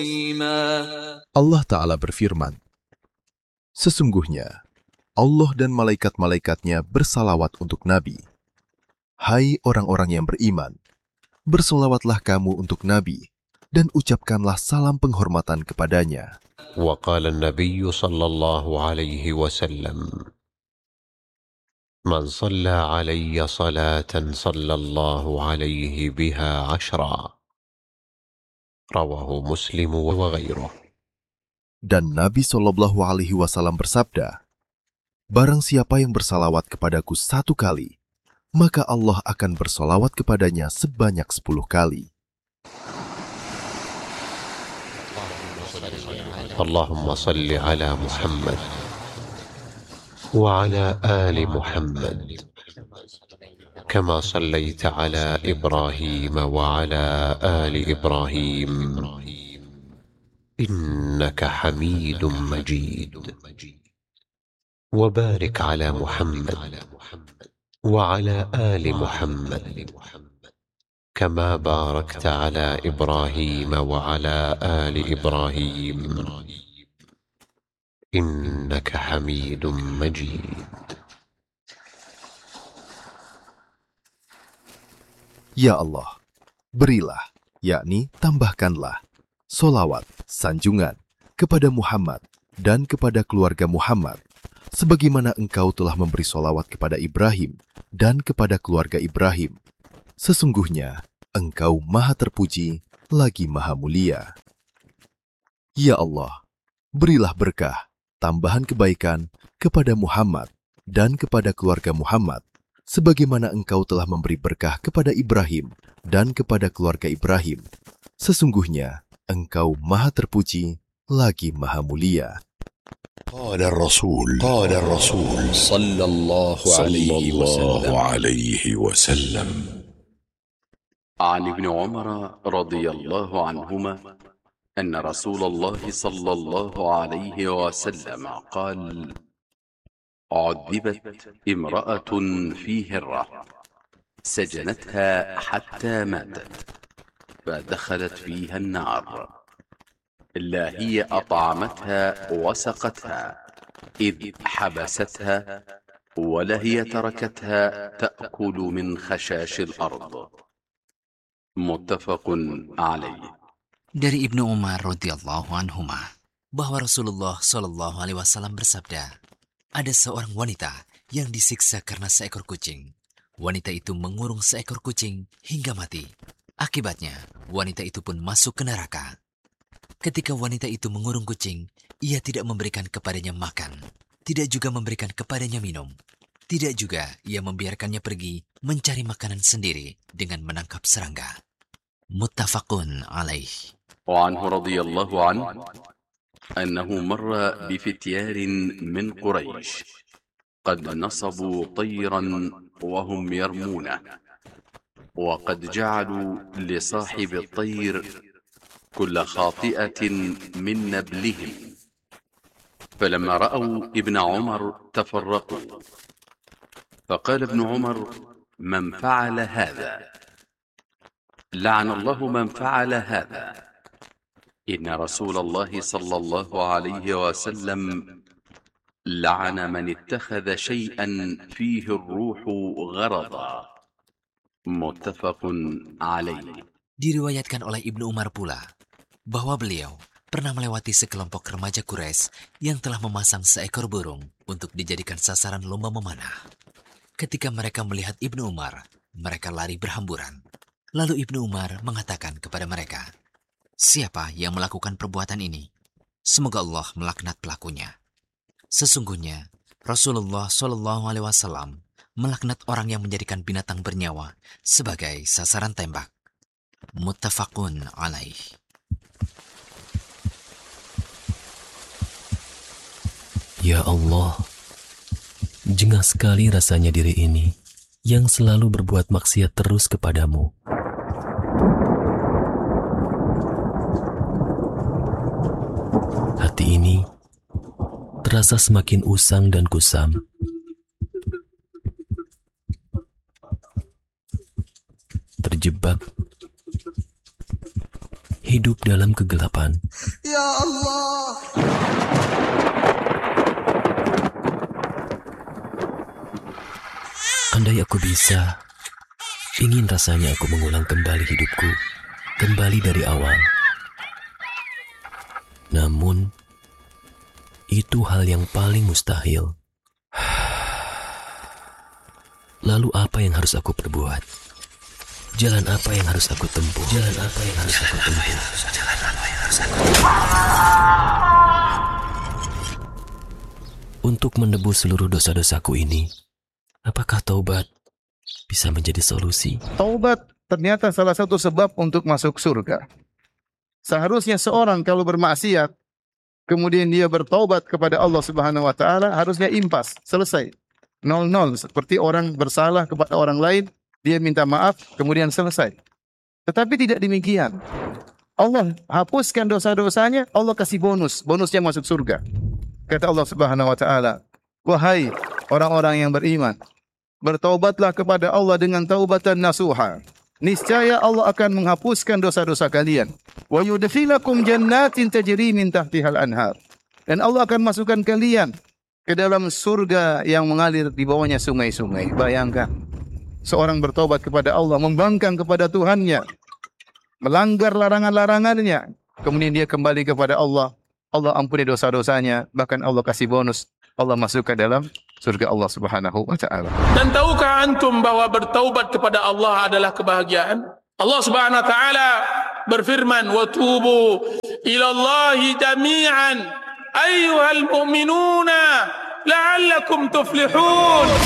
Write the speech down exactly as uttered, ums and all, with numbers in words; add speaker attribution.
Speaker 1: Allah Ta'ala berfirman, sesungguhnya Allah dan malaikat-malaikatnya bersalawat untuk Nabi. Hai orang-orang yang beriman, bersolawatlah kamu untuk Nabi dan ucapkanlah salam penghormatan kepadanya.
Speaker 2: وقال النبي صلى الله عليه وسلم من صلى علي صلاة صلى الله عليه بها عشرا رواه مسلم وغيره.
Speaker 1: Dan Nabi Shallallahu Alaihi Wasallam bersabda, barang siapa yang bersalawat kepadaku satu kali, maka Allah akan bersolawat kepadanya sebanyak sepuluh kali.
Speaker 2: اللهم صل على محمد وعلى آل محمد كما صليت على إبراهيم وعلى آل إبراهيم إنك حميد مجيد وبارك على محمد وعلى آل محمد كما باركت على إبراهيم وعلى آل إبراهيم إنك حميد مجيد.
Speaker 1: Ya Allah, berilah, yakni tambahkanlah, solawat, sanjungan, kepada Muhammad dan kepada keluarga Muhammad, sebagaimana engkau telah memberi solawat kepada Ibrahim dan kepada keluarga Ibrahim. Sesungguhnya, engkau maha terpuji, lagi maha mulia. Ya Allah, berilah berkah, tambahan kebaikan kepada Muhammad dan kepada keluarga Muhammad, sebagaimana engkau telah memberi berkah kepada Ibrahim dan kepada keluarga Ibrahim. Sesungguhnya, engkau maha terpuji, lagi maha mulia.
Speaker 3: قال الرسول قال الرسول صلى الله عليه وسلم عليه وسلم
Speaker 4: عن ابن عمر رضي الله عنهما أن رسول الله صلى الله عليه وسلم قال عذبت امرأة في هرة سجنتها حتى ماتت فدخلت فيها النار لا هي أطعمتها وسقتها إذ حبستها ولا هي تركتها تأكل من خشاش الأرض. متفق عليه.
Speaker 5: Dari Ibnu Umar radhiyallahu anhuma bahwa Rasulullah shallallahu alaihi wasallam bersabda, ada seorang wanita yang disiksa karena seekor kucing. Wanita itu mengurung seekor kucing hingga mati. Akibatnya, wanita itu pun masuk ke neraka. Ketika wanita itu mengurung kucing, ia tidak memberikan kepadanya makan, tidak juga memberikan kepadanya minum, tidak juga ia membiarkannya pergi mencari makanan sendiri dengan menangkap serangga. Muttafaqun alaih.
Speaker 4: وعنه رضي الله عنه أنه مر بفتيار من قريش قد نصبوا طيرا وهم يرمونه وقد جعلوا لصاحب الطير كل خاطئة من نبلهم فلما رأوا ابن عمر تفرقوا فقال ابن عمر من فعل هذا لعن الله من فعل هذا إن رسول الله صلى الله عليه وسلم لعن من اتخذ شيئا فيه الروح غرضا متفق عليه.
Speaker 5: Diriwayatkan oleh Ibnu Umar pula bahwa beliau pernah melewati sekelompok remaja Quraisy yang telah memasang seekor burung untuk dijadikan sasaran lomba memanah. Ketika mereka melihat Ibnu Umar, mereka lari berhamburan. Lalu Ibnu Umar mengatakan kepada mereka, siapa yang melakukan perbuatan ini? Semoga Allah melaknat pelakunya. Sesungguhnya Rasulullah shallallahu alaihi wasallam melaknat orang yang menjadikan binatang bernyawa sebagai sasaran tembak. Muttafaqun alaih.
Speaker 6: Ya Allah, jengah sekali rasanya diri ini yang selalu berbuat maksiat terus kepadamu. Hati ini terasa semakin usang dan kusam. Terjebak hidup dalam kegelapan.
Speaker 7: Ya Allah.
Speaker 6: Andai aku bisa, ingin rasanya aku mengulang kembali hidupku, kembali dari awal. Namun, itu hal yang paling mustahil. Lalu apa yang harus aku perbuat? Jalan apa yang harus aku tempuh? Jalan apa yang harus aku tempuh? Jalan apa yang harus aku tempuh? Untuk menebus seluruh dosa-dosaku ini, apakah taubat bisa menjadi solusi?
Speaker 8: Taubat ternyata salah satu sebab untuk masuk surga. Seharusnya seorang kalau bermaksiat, kemudian dia bertaubat kepada Allah Subhanahu wa taala, harusnya impas, selesai. Nol nol, seperti orang bersalah kepada orang lain, dia minta maaf, kemudian selesai. Tetapi tidak demikian. Allah hapuskan dosa-dosanya, Allah kasih bonus, bonusnya masuk surga. Kata Allah Subhanahu wa taala, "Wahai orang-orang yang beriman, bertaubatlah kepada Allah dengan taubatan nasuha. Niscaya Allah akan menghapuskan dosa-dosa kalian. Wa yudkhilakum jannatin tajri min tahtihal anhar." Dan Allah akan masukkan kalian ke dalam surga yang mengalir di bawahnya sungai-sungai. Bayangkan, seorang bertobat kepada Allah, membangkang kepada Tuhannya, melanggar larangan-larangannya, kemudian dia kembali kepada Allah. Allah ampuni dosa-dosanya, bahkan Allah kasih bonus. Allah masuk ke dalam surga Allah Subhanahu wa taala.
Speaker 9: Dan tahukah antum bahwa bertaubat kepada Allah adalah kebahagiaan? Allah Subhanahu wa taala berfirman, "Wa tubu ila Allahi jami'an ayyuhal mu'minuna la'allakum tuflihun."